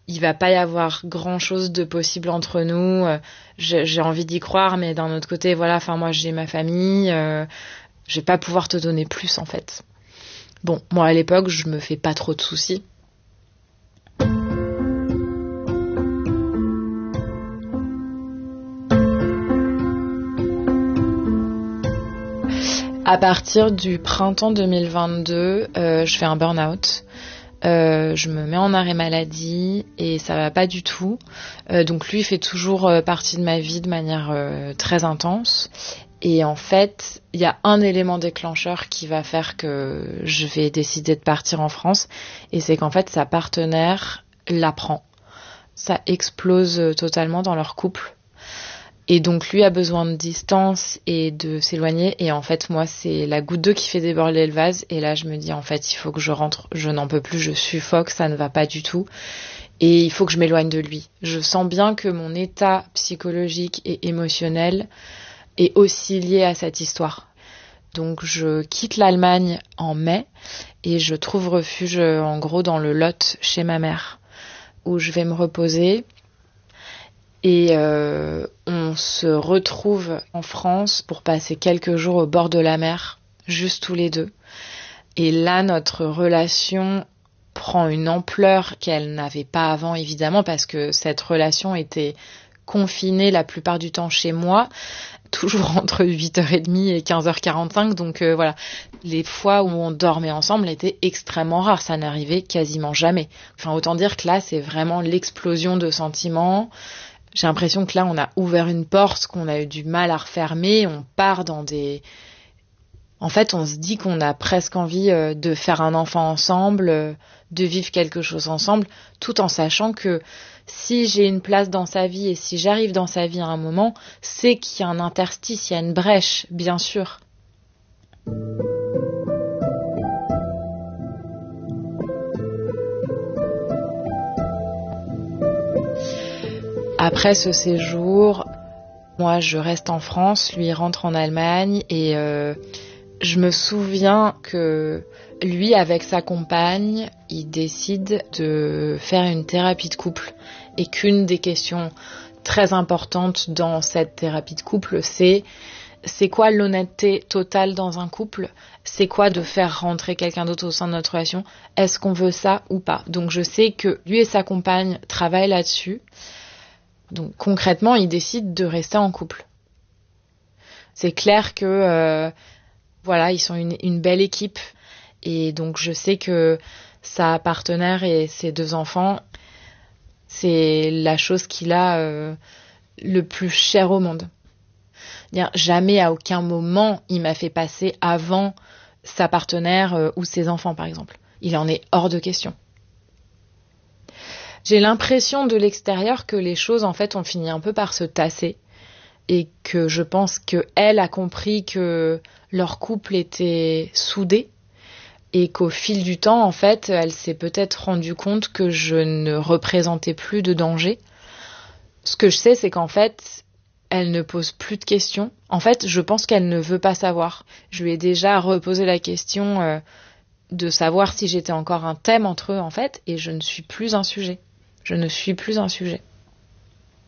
il va pas y avoir grand-chose de possible entre nous. J'ai envie d'y croire, mais d'un autre côté, voilà, enfin moi j'ai ma famille, je vais pas pouvoir te donner plus en fait. Bon, moi à l'époque, je me fais pas trop de soucis. À partir du printemps 2022, je fais un burn-out. Je me mets en arrêt maladie et ça va pas du tout. Donc lui, il fait toujours partie de ma vie de manière très intense. Et en fait, il y a un élément déclencheur qui va faire que je vais décider de partir en France. Et c'est qu'en fait, sa partenaire l'apprend. Ça explose totalement dans leur couple. Et donc lui a besoin de distance et de s'éloigner. Et en fait, moi, c'est la goutte d'eau qui fait déborder le vase. Et là, je me dis, en fait, il faut que je rentre. Je n'en peux plus, je suffoque, ça ne va pas du tout. Et il faut que je m'éloigne de lui. Je sens bien que mon état psychologique et émotionnel est aussi lié à cette histoire. Donc je quitte l'Allemagne en mai et je trouve refuge en gros dans le Lot chez ma mère où je vais me reposer. Et on se retrouve en France pour passer quelques jours au bord de la mer, juste tous les deux. Et là, notre relation prend une ampleur qu'elle n'avait pas avant, évidemment, parce que cette relation était confinée la plupart du temps chez moi, toujours entre 8h30 et 15h45. Donc voilà, les fois où on dormait ensemble étaient extrêmement rares, ça n'arrivait quasiment jamais. Enfin, autant dire que là, c'est vraiment l'explosion de sentiments. J'ai l'impression que là, on a ouvert une porte qu'on a eu du mal à refermer. On part dans des... En fait, on se dit qu'on a presque envie de faire un enfant ensemble, de vivre quelque chose ensemble, tout en sachant que si j'ai une place dans sa vie et si j'arrive dans sa vie à un moment, c'est qu'il y a un interstice, il y a une brèche, bien sûr. Après ce séjour, moi je reste en France, lui rentre en Allemagne et je me souviens que lui avec sa compagne, il décide de faire une thérapie de couple et qu'une des questions très importantes dans cette thérapie de couple, c'est quoi l'honnêteté totale dans un couple? C'est quoi de faire rentrer quelqu'un d'autre au sein de notre relation? Est-ce qu'on veut ça ou pas? Donc je sais que lui et sa compagne travaillent là-dessus. Donc concrètement, ils décident de rester en couple. C'est clair que voilà, ils sont une belle équipe et donc je sais que sa partenaire et ses 2 enfants, c'est la chose qu'il a le plus cher au monde. Jamais à aucun moment il m'a fait passer avant sa partenaire ou ses enfants par exemple. Il en est hors de question. J'ai l'impression de l'extérieur que les choses, en fait, ont fini un peu par se tasser et que je pense qu'elle a compris que leur couple était soudé et qu'au fil du temps, en fait, elle s'est peut-être rendue compte que je ne représentais plus de danger. Ce que je sais, c'est qu'en fait, elle ne pose plus de questions. En fait, je pense qu'elle ne veut pas savoir. Je lui ai déjà reposé la question de savoir si j'étais encore un thème entre eux, en fait, et je ne suis plus un sujet. Je ne suis plus un sujet.